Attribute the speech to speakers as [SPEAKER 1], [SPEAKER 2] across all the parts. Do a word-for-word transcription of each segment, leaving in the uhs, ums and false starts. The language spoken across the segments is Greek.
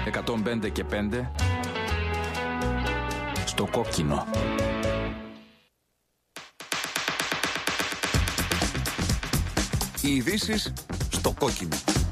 [SPEAKER 1] εκατόν πέντε και πέντε στο κόκκινο. Οι ειδήσεις στο κόκκινο.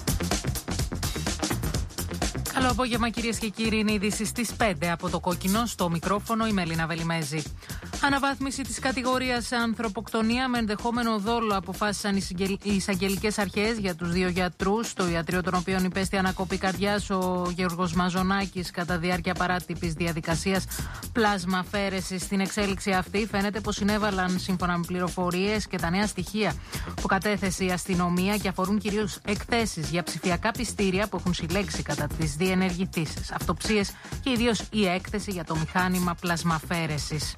[SPEAKER 2] Καλό απόγευμα, κυρίες και κύριοι. Είναι οι ειδήσεις στις πέντε από το κόκκινο. Στο μικρόφωνο η Μελίνα Βελιμέζη. Αναβάθμιση της κατηγορίας ανθρωποκτονία με ενδεχόμενο δόλο αποφάσισαν οι εισαγγελικές αρχές για τους δύο γιατρούς, το ιατρείο των οποίων υπέστη ανακοπή καρδιάς ο Γιώργος Μαζονάκης κατά διάρκεια παράτυπης διαδικασίας πλάσμα αφαίρεσης. Στην εξέλιξη αυτή φαίνεται πως συνέβαλαν, σύμφωνα με πληροφορίες και τα νέα στοιχεία που κατέθεσε η αστυνομία, και αφορούν κυρίως εκθέσεις για ψηφιακά πιστήρια που έχουν συλλέξει κατά τις διενεργηθήσεις αυτοψίες και ιδίως η έκθεση για το μηχάνημα πλασμαφαίρεσης.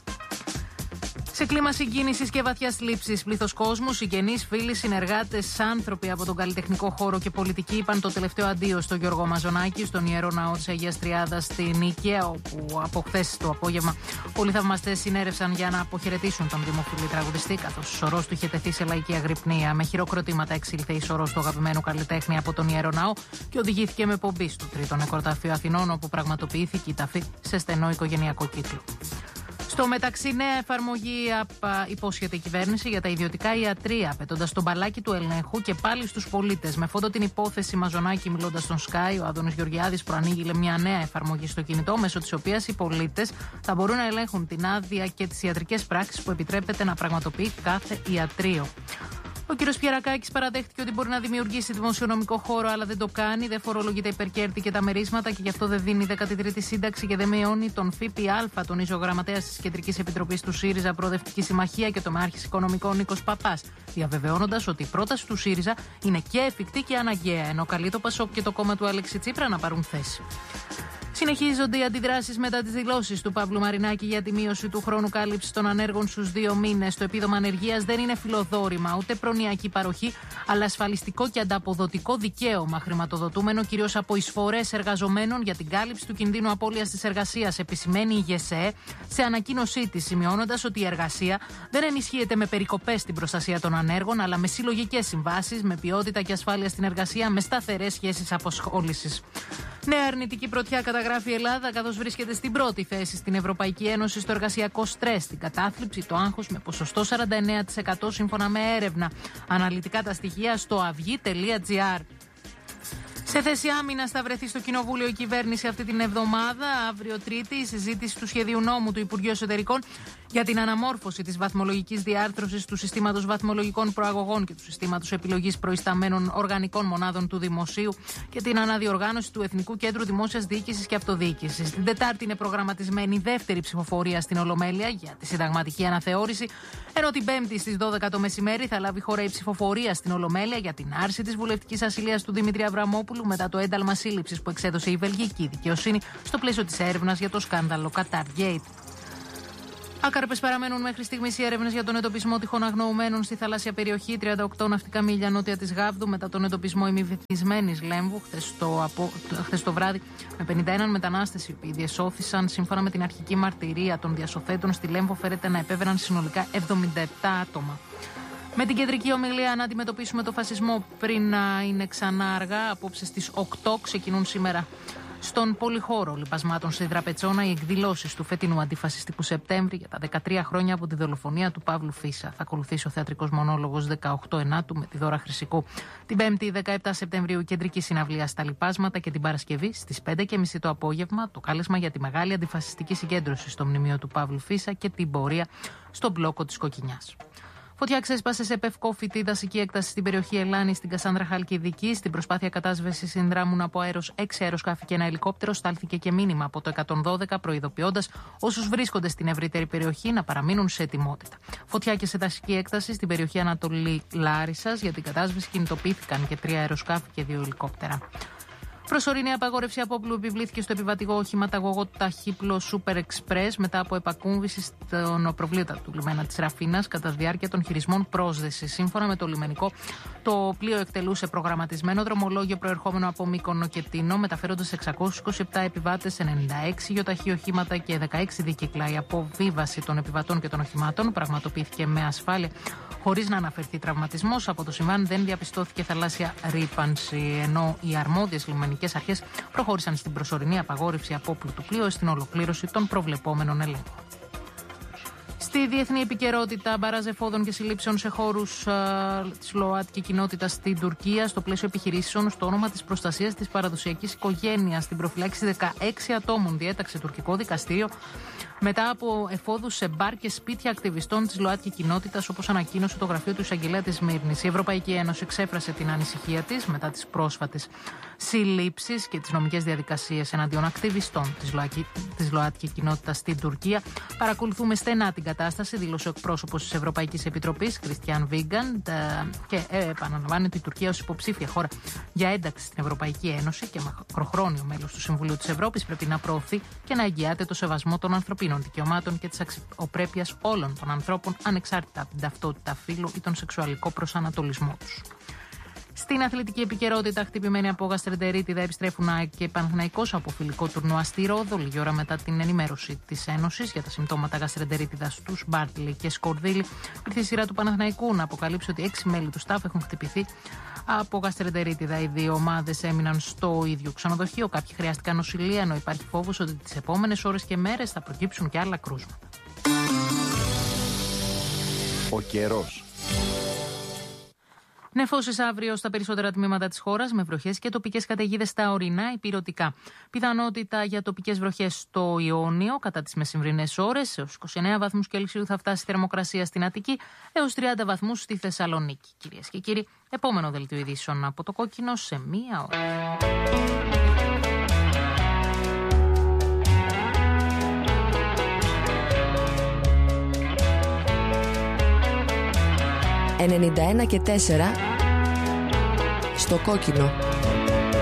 [SPEAKER 2] Σε κλίμα συγκίνησης και βαθιάς θλίψης, πλήθος κόσμου, συγγενείς, φίλοι, συνεργάτες, άνθρωποι από τον καλλιτεχνικό χώρο και πολιτική είπαν το τελευταίο αντίο στον Γιώργο Μαζονάκη στον Ιερό Ναό της Αγίας Τριάδας στη Νίκαια, όπου από χθες το απόγευμα πολλοί θαυμαστές συνέρευσαν για να αποχαιρετήσουν τον δημοφιλή τραγουδιστή, καθώς ο σωρός του είχε τεθεί σε λαϊκή αγρυπνία. Με χειροκροτήματα εξήλθε η σωρός του αγαπημένου καλλιτέχνη από τον Ιερό Ναό και οδηγήθηκε με πομπή στο Τρίτο Νεκροταφείο Αθηνών, όπου πραγματοποιήθηκε η ταφή σε στενό οικογενειακό κύκλο. Στο μεταξύ, νέα εφαρμογή υπόσχεται η κυβέρνηση για τα ιδιωτικά ιατρεία, πετώντας τον μπαλάκι του ελέγχου και πάλι στους πολίτες. Με φόντο την υπόθεση Μαζονάκη, μιλώντας στον Sky, ο Άδωνης Γεωργιάδης προανήγγειλε μια νέα εφαρμογή στο κινητό, μέσω της οποίας οι πολίτες θα μπορούν να ελέγχουν την άδεια και τις ιατρικές πράξεις που επιτρέπεται να πραγματοποιεί κάθε ιατρείο. Ο κ. Πιερακάκης παραδέχτηκε ότι μπορεί να δημιουργήσει δημοσιονομικό χώρο, αλλά δεν το κάνει. Δεν φορολογεί τα υπερκέρδη και τα μερίσματα και γι' αυτό δεν δίνει δέκατη τρίτη σύνταξη και δεν μειώνει τον ΦΠΑ, τονίζει ο γραμματέας της Κεντρικής Επιτροπής του ΣΥΡΙΖΑ Προοδευτική Συμμαχία και τομεάρχης οικονομικών Νίκος Παπάς, διαβεβαιώνοντας ότι η πρόταση του ΣΥΡΙΖΑ είναι και εφικτή και αναγκαία, ενώ καλεί το ΠΑΣΟΚ και το κόμμα του Αλέξη Τσίπρα να πάρουν θέση. Συνεχίζονται οι αντιδράσεις μετά τις δηλώσεις του Παύλου Μαρινάκη για τη μείωση του χρόνου κάλυψης των ανέργων στους δύο μήνες. Το επίδομα ανεργίας δεν είναι φιλοδόρημα ούτε προνοιακή παροχή, αλλά ασφαλιστικό και ανταποδοτικό δικαίωμα, χρηματοδοτούμενο κυρίως από εισφορές εργαζομένων για την κάλυψη του κινδύνου απώλειας της εργασίας, επισημαίνει η ΓΕΣΕ σε ανακοίνωσή της, σημειώνοντας ότι η εργασία δεν ενισχύεται με περικοπές στην προστασία των ανέργων, αλλά με συλλογικές συμβάσεις, με ποιότητα και ασφάλεια στην εργασία, με σταθερές σχέσεις απασχόλησης. Νέα αρνητική πρωτιά καταγράφει η Ελλάδα, καθώς βρίσκεται στην πρώτη θέση στην Ευρωπαϊκή Ένωση στο εργασιακό στρες, την κατάθλιψη, το άγχος, με ποσοστό σαράντα εννέα τοις εκατό σύμφωνα με έρευνα. Αναλυτικά τα στοιχεία στο αυγή τελεία τζι άρ. Σε θέση άμυνας θα βρεθεί στο Κοινοβούλιο η κυβέρνηση αυτή την εβδομάδα. Αύριο Τρίτη, η συζήτηση του σχεδίου νόμου του Υπουργείου Εσωτερικών για την αναμόρφωση της βαθμολογικής διάρθρωσης του συστήματος βαθμολογικών προαγωγών και του συστήματος επιλογής προϊσταμένων οργανικών μονάδων του Δημοσίου και την αναδιοργάνωση του Εθνικού Κέντρου Δημόσιας Διοίκησης και Αυτοδιοίκησης. Την Τετάρτη είναι προγραμματισμένη η δεύτερη ψηφοφορία στην Ολομέλεια για τη συνταγματική αναθεώρηση, ενώ την Πέμπτη στις δώδεκα το μεσημέρι θα λάβει χώρα η ψηφοφορία στην Ολομέλεια για την άρση της βουλευτικής ασυλίας του Δημήτρη Αβραμόπουλου μετά το ένταλμα σύλληψης που εξέδωσε η βελγική δικαιοσύνη στο πλαίσιο της έρευνας για το σκάνδαλο Qatargate. Άκαρπες παραμένουν μέχρι στιγμής οι έρευνες για τον εντοπισμό τυχών αγνοωμένων στη θαλάσσια περιοχή, τριάντα οκτώ ναυτικά μίλια νότια της Γάβδου, μετά τον εντοπισμό ημιβυθισμένης Λέμβου χθες το, απο... χθες το βράδυ, με πενήντα ένα μετανάστες οι οποίοι διεσώθησαν. Σύμφωνα με την αρχική μαρτυρία των διασωθέντων, στη Λέμβο φέρεται να επέβαιναν συνολικά εβδομήντα επτά άτομα. Με την κεντρική ομιλία να αντιμετωπίσουμε το φασισμό πριν να είναι ξανά αργά, απόψε στις οκτώ ξεκινούν σήμερα στον πολυχώρο λιπασμάτων στη Δραπετσόνα οι εκδηλώσεις του φετινού αντιφασιστικού Σεπτέμβρη για τα δεκατρία χρόνια από τη δολοφονία του Παύλου Φίσα. Θα ακολουθήσει ο θεατρικός μονόλογος δεκαοκτώ ενάτου με τη Δώρα Χρυσικού. Την Πέμπτη, δεκαεπτά Σεπτεμβρίου, η κεντρική συναυλία στα λιπάσματα και την Παρασκευή στις πέντε και μισή το απόγευμα το κάλεσμα για τη μεγάλη αντιφασιστική συγκέντρωση στο μνημείο του Παύλου Φίσα και την πορεία στον μπλόκο της Κοκκινιάς. Φωτιά ξέσπασε σε πευκόφυτη δασική έκταση στην περιοχή Ελλάνη, στην Κασάνδρα Χαλκιδική. Στην προσπάθεια κατάσβεσης συνδράμουν από αέρος έξι αεροσκάφη και ένα ελικόπτερο. Στάλθηκε και μήνυμα από το εκατόν δώδεκα, προειδοποιώντας όσους βρίσκονται στην ευρύτερη περιοχή να παραμείνουν σε ετοιμότητα. Φωτιά και σε δασική έκταση στην περιοχή Ανατολή Λάρισσας. Για την κατάσβεση κινητοποιήθηκαν και τρία αεροσκάφη και δύο ελικόπτερα. Προσωρινή απαγόρευση απόπλου επιβλήθηκε στο επιβατικό οχηματαγωγό ταχύπλο Super Express μετά από επακούμβηση στον προβλήτα του λιμένα της Ραφίνας κατά διάρκεια των χειρισμών πρόσδεσης. Σύμφωνα με το λιμενικό, το πλοίο εκτελούσε προγραμματισμένο δρομολόγιο προερχόμενο από Μύκονο και Τίνο, μεταφέροντας εξακόσιους είκοσι επτά επιβάτες, ενενήντα έξι γεωταχή οχήματα και δεκαέξι δίκυκλα. Η αποβίβαση των επιβατών και των οχημάτων πραγματοποιήθηκε με ασφάλεια, χωρίς να αναφερθεί τραυματισμός. Από το συμβάν δεν διαπιστώθηκε θαλάσσια ρύπανση, ενώ οι αρμόδιες λιμενικές αστυνομικές αρχές προχώρησαν στην προσωρινή απαγόρευση απόπλου του πλοίου στην ολοκλήρωση των προβλεπόμενων ελέγχων. Στη διεθνή επικαιρότητα, μπαράζ εφόδων και συλλήψεων σε χώρους της ΛΟΑΤΚΙ κοινότητας στην Τουρκία, στο πλαίσιο επιχειρήσεων στο όνομα της προστασίας της παραδοσιακής οικογένειας. Την προφυλάξη δεκαέξι ατόμων διέταξε τουρκικό δικαστήριο μετά από εφόδους σε μπαρ και σπίτια ακτιβιστών της ΛΟΑΤΚΙ κοινότητας, όπως ανακοίνωσε το γραφείο του εισαγγελέα της Σμύρνης. Η Ευρωπαϊκή Ένωση εξέφρασε την ανησυχία της μετά τις πρόσφατες συλλήψεις και τις νομικές διαδικασίες εναντίον ακτιβιστών της ΛΟΑΤΚΙ κοινότητας στην Τουρκία. Παρακολουθούμε στενά την κατάσταση, δήλωσε ο εκπρόσωπος της Ευρωπαϊκής Επιτροπής, Κριστιαν Βίγκαντ, και επαναλαμβάνει ότι η Τουρκία ως υποψήφια χώρα για ένταξη στην Ευρωπαϊκή Ένωση και μακροχρόνιο μέλος του Συμβουλίου της Ευρώπης πρέπει να προωθεί και να εγγυάται το σεβασμό των ανθρωπίνων δικαιωμάτων και της αξιοπρέπειας όλων των ανθρώπων, ανεξάρτητα από την ταυτότητα, φύλου ή τον σεξουαλικό προσανατολισμό τους. Στην αθλητική επικαιρότητα, χτυπημένοι από γαστρεντερίτιδα επιστρέφουν ΑΕΚ και Παναθηναϊκός από φιλικό τουρνουά στη Ρόδο, λίγη ώρα μετά την ενημέρωση της Ένωσης για τα συμπτώματα γαστρεντερίτιδα στους Μπάρτλι και Σκορδίλη. Ήρθε η σειρά του Παναθηναϊκού να αποκαλύψει ότι έξι μέλη του στάφ έχουν χτυπηθεί από γαστρεντερίτιδα. Οι δύο ομάδες έμειναν στο ίδιο ξενοδοχείο. Κάποιοι χρειάστηκαν νοσηλεία, ενώ υπάρχει φόβος ότι τις επόμενες ώρες και μέρες θα προκύψουν και άλλα κρούσματα.
[SPEAKER 1] Ο καιρός.
[SPEAKER 2] Νεφώσεις αύριο στα περισσότερα τμήματα της χώρας, με βροχές και τοπικές καταιγίδες στα ορεινά υπηρωτικά. Πιθανότητα για τοπικές βροχές στο Ιόνιο κατά τις μεσημβρινές ώρες. Έως είκοσι εννέα βαθμούς Κελσίου θα φτάσει η θερμοκρασία στην Αττική, έως τριάντα βαθμούς στη Θεσσαλονίκη. Κυρίες και κύριοι, επόμενο δελτίο ειδήσεων από το Κόκκινο σε μία ώρα.
[SPEAKER 3] ενενήντα ένα και τέσσερα στο Κόκκινο.